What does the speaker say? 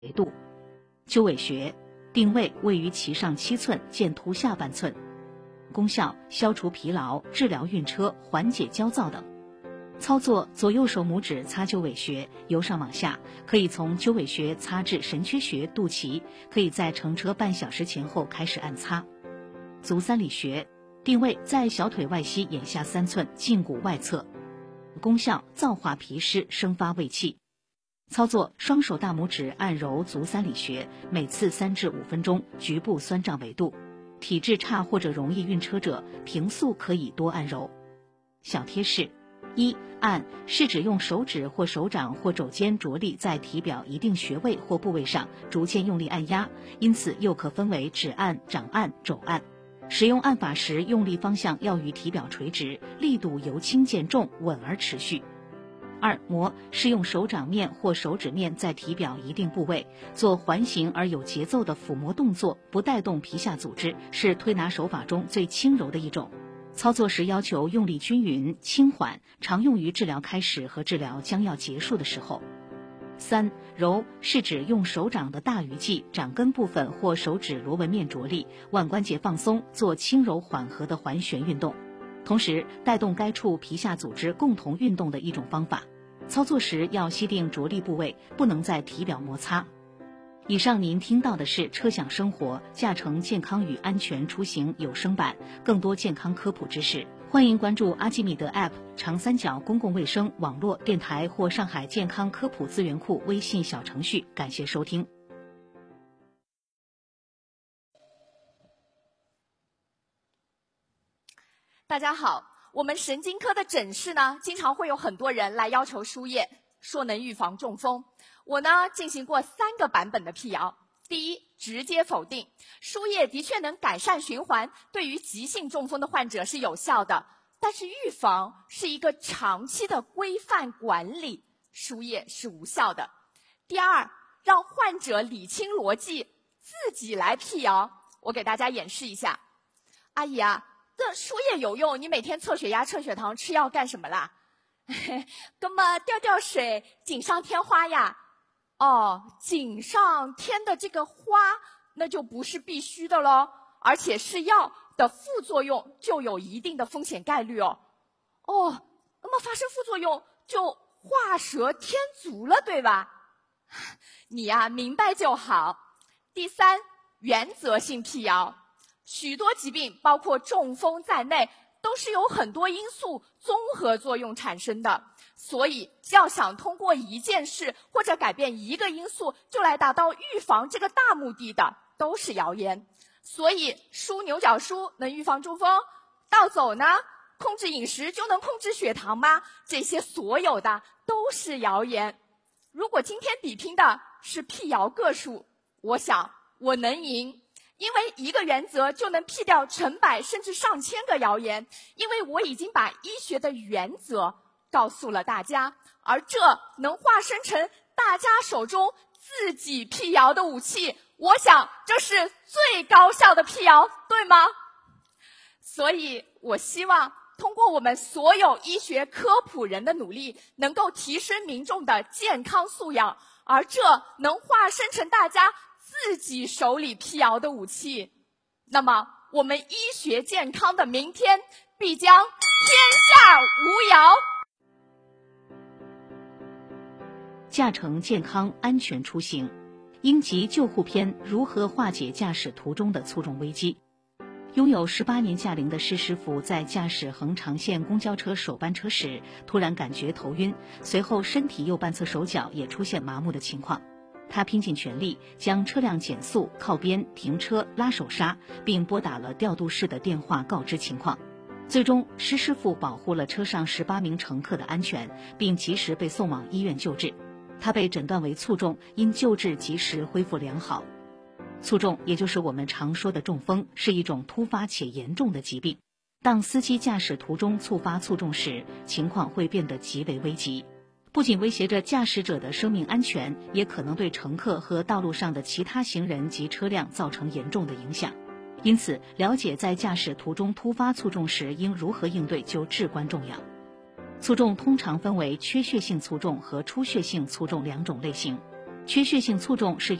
维度。鸠尾穴定位位于脐上7寸，剑突下半寸。功效：消除疲劳、治疗晕车、缓解焦躁等。操作：左右手拇指擦鸠尾穴，由上往下，可以从鸠尾穴擦至神阙穴、肚脐，可以在乘车半小时前后开始按擦。足三里穴定位在小腿外膝眼下3寸，胫骨外侧。功效：燥化脾湿，生发胃气。操作：双手大拇指按揉足三里穴，每次3至5分钟，局部酸胀为度。体质差或者容易晕车者，平素可以多按揉。小贴士：1. 按是指用手指或手掌或肘尖着力在体表一定穴位或部位上逐渐用力按压，因此又可分为指按、掌按、肘按。使用按法时，用力方向要与体表垂直，力度由轻渐重，稳而持续。2. 摩是用手掌面或手指面在体表一定部位做环形而有节奏的抚摸动作，不带动皮下组织，是推拿手法中最轻柔的一种。操作时要求用力均匀、轻缓，常用于治疗开始和治疗将要结束的时候。3. 揉是指用手掌的大鱼际、掌根部分或手指螺纹面着力，腕关节放松，做轻柔缓和的环旋运动，同时带动该处皮下组织共同运动的一种方法。操作时要悉定着力部位，不能在体表摩擦。以上您听到的是车享生活驾乘健康与安全出行有声版，更多健康科普知识，欢迎关注阿基米德 App、长三角公共卫生网络电台或上海健康科普资源库微信小程序。感谢收听。 大家好，我们神经科的诊室呢，经常会有很多人来要求输液，说能预防中风。我呢进行过3个版本的辟谣。第一，直接否定，输液的确能改善循环，对于急性中风的患者是有效的，但是预防是一个长期的规范管理，输液是无效的。第二，让患者理清逻辑，自己来辟谣。我给大家演示一下。阿姨啊，这输液有用，你每天测血压、测血糖、吃药干什么啦？那么吊水，锦上添花呀。哦，锦上添的这个花，那就不是必须的咯，而且是药的副作用就有一定的风险概率哦。哦，那么发生副作用就画蛇添足了，对吧？你呀，明白就好。第3，原则性辟谣。许多疾病，包括中风在内，都是由很多因素综合作用产生的，所以要想通过一件事或者改变一个因素就来达到预防这个大目的的，都是谣言。所以梳牛角梳能预防中风，倒走呢，控制饮食就能控制血糖吗？这些所有的都是谣言。如果今天比拼的是辟谣个数，我想我能赢。因为一个原则就能辟掉成百甚至上千个谣言，因为我已经把医学的原则告诉了大家，而这能化身成大家手中自己辟谣的武器，我想这是最高效的辟谣，对吗？所以我希望通过我们所有医学科普人的努力，能够提升民众的健康素养，而这能化身成大家自己手里辟谣的武器，那么我们医学健康的明天必将天下无谣。 驾乘健康安全出行，应急救护篇：如何化解驾驶途中的粗重危机。拥有18年驾龄的施师傅在驾驶横长线公交车首班车时，突然感觉头晕，随后身体右半侧手脚也出现麻木的情况。他拼尽全力将车辆减速、靠边停车、拉手刹，并拨打了调度室的电话告知情况。最终，施师傅保护了车上18名乘客的安全，并及时被送往医院救治。他被诊断为卒中，因救治及时恢复良好。卒中也就是我们常说的中风，是一种突发且严重的疾病。当司机驾驶途中触发卒中时，情况会变得极为危急。不仅威胁着驾驶者的生命安全，也可能对乘客和道路上的其他行人及车辆造成严重的影响。因此，了解在驾驶途中突发卒中时应如何应对就至关重要。卒中通常分为缺血性卒中和出血性卒中2种类型。 缺血性卒中是